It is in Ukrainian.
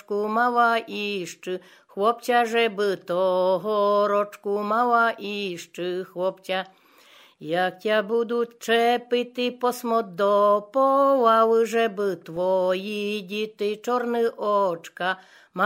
рочку мала іще, хлопця жеби того рочку мала іще, хлопця. Як тя будуть чепити посмот до пола, жеби твої діти чорні очка